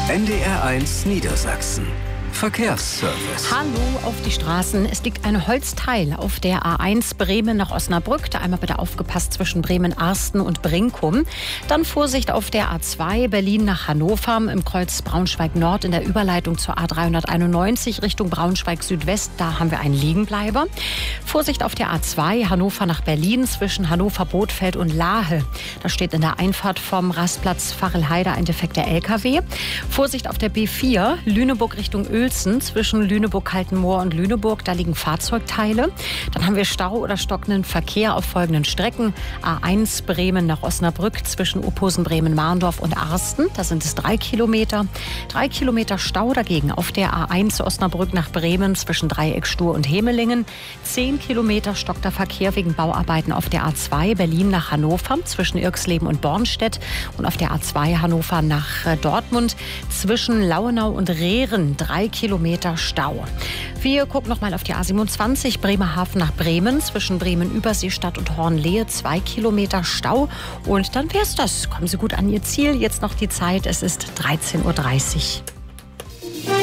NDR1 Niedersachsen. Verkehrsservice. Hallo auf die Straßen. Es liegt ein Holzteil auf der A1 Bremen nach Osnabrück. Da einmal bitte aufgepasst zwischen Bremen-Arsten und Brinkum. Dann Vorsicht auf der A2 Berlin nach Hannover im Kreuz Braunschweig-Nord in der Überleitung zur A391 Richtung Braunschweig-Südwest. Da haben wir einen Liegenbleiber. Vorsicht auf der A2 Hannover nach Berlin zwischen Hannover-Bothfeld und Lahe. Da steht in der Einfahrt vom Rastplatz Fachelheide ein defekter LKW. Vorsicht auf der B4 Lüneburg Richtung Uelzen zwischen Lüneburg-Kaltenmoor und Lüneburg. Da liegen Fahrzeugteile. Dann haben wir Stau oder stockenden Verkehr auf folgenden Strecken. A1 Bremen nach Osnabrück zwischen Uphosen, Bremen-Marndorf und Arsten. Da sind es 3 Kilometer. 3 Kilometer Stau dagegen auf der A1 Osnabrück nach Bremen zwischen Dreiecksstuhr und Hemelingen. 10 Kilometer stockter Verkehr wegen Bauarbeiten auf der A2 Berlin nach Hannover zwischen Irxleben und Bornstedt. Und auf der A2 Hannover nach Dortmund zwischen Lauenau und Rehren. 3 Kilometer Stau. Wir gucken noch mal auf die A27 Bremerhaven nach Bremen zwischen Bremen-Überseestadt und Hornlehe. 2 Kilometer Stau. Und dann wär's das. Kommen Sie gut an Ihr Ziel. Jetzt noch die Zeit. Es ist 13:30 Uhr.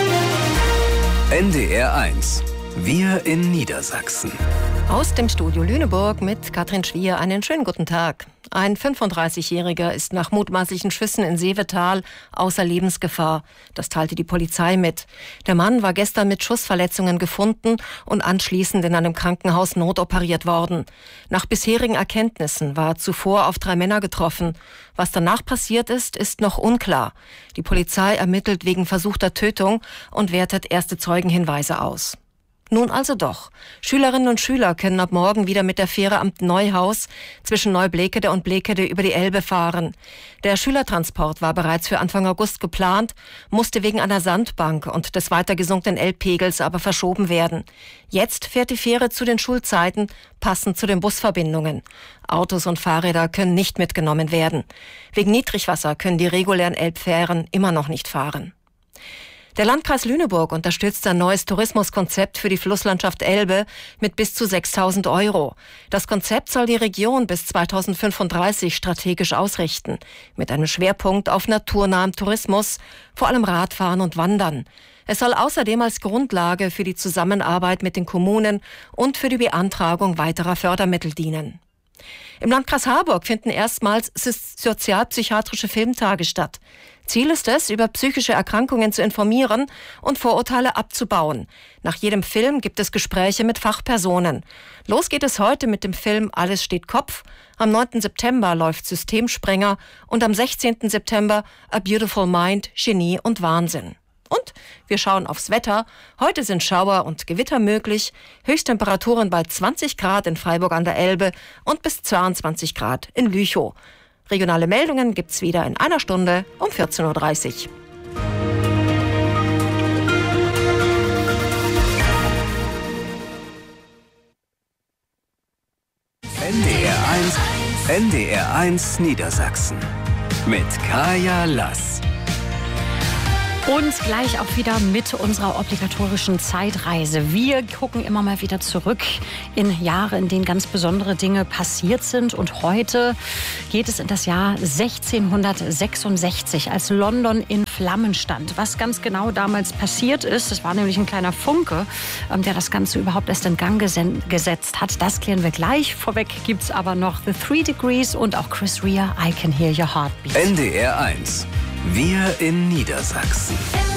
NDR1. Wir in Niedersachsen. Aus dem Studio Lüneburg mit Katrin Schwier einen schönen guten Tag. Ein 35-Jähriger ist nach mutmaßlichen Schüssen in Seevetal außer Lebensgefahr. Das teilte die Polizei mit. Der Mann war gestern mit Schussverletzungen gefunden und anschließend in einem Krankenhaus notoperiert worden. Nach bisherigen Erkenntnissen war er zuvor auf 3 Männer getroffen. Was danach passiert ist, ist noch unklar. Die Polizei ermittelt wegen versuchter Tötung und wertet erste Zeugenhinweise aus. Nun also doch. Schülerinnen und Schüler können ab morgen wieder mit der Fähre am Neuhaus zwischen Neublekede und Blekede über die Elbe fahren. Der Schülertransport war bereits für Anfang August geplant, musste wegen einer Sandbank und des weiter gesunkenen Elbpegels aber verschoben werden. Jetzt fährt die Fähre zu den Schulzeiten, passend zu den Busverbindungen. Autos und Fahrräder können nicht mitgenommen werden. Wegen Niedrigwasser können die regulären Elbfähren immer noch nicht fahren. Der Landkreis Lüneburg unterstützt ein neues Tourismuskonzept für die Flusslandschaft Elbe mit bis zu 6.000 €. Das Konzept soll die Region bis 2035 strategisch ausrichten, mit einem Schwerpunkt auf naturnahem Tourismus, vor allem Radfahren und Wandern. Es soll außerdem als Grundlage für die Zusammenarbeit mit den Kommunen und für die Beantragung weiterer Fördermittel dienen. Im Landkreis Harburg finden erstmals sozialpsychiatrische Filmtage statt. Ziel ist es, über psychische Erkrankungen zu informieren und Vorurteile abzubauen. Nach jedem Film gibt es Gespräche mit Fachpersonen. Los geht es heute mit dem Film Alles steht Kopf. Am 9. September läuft Systemsprenger und am 16. September A Beautiful Mind, Genie und Wahnsinn. Und wir schauen aufs Wetter. Heute sind Schauer und Gewitter möglich. Höchsttemperaturen bei 20 Grad in Freiburg an der Elbe und bis 22 Grad in Lüchow. Regionale Meldungen gibt's wieder in einer Stunde um 14:30 Uhr. NDR1 Niedersachsen. Mit Kaya Lass. Und gleich auch wieder mit unserer obligatorischen Zeitreise. Wir gucken immer mal wieder zurück in Jahre, in denen ganz besondere Dinge passiert sind. Und heute geht es in das Jahr 1666, als London in Flammen stand. Was ganz genau damals passiert ist, es war nämlich ein kleiner Funke, der das Ganze überhaupt erst in Gang gesetzt hat. Das klären wir gleich. Vorweg gibt es aber noch The 3 Degrees und auch Chris Rea, I Can Hear Your Heartbeat. NDR1. Wir in Niedersachsen.